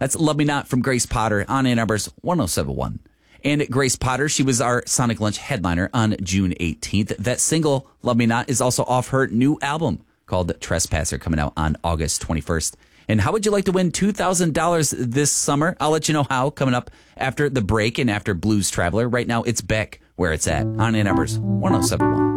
That's Love Me Not from Grace Potter on Ann Arbor's 107.1. And Grace Potter, she was our Sonic Lunch headliner on June 18th. That single, Love Me Not, is also off her new album called Trespasser, coming out on August 21st. And how would you like to win $2,000 this summer? I'll let you know how coming up after the break and after Blues Traveler. Right now, it's Beck where it's at on Ann Arbor's 107.1.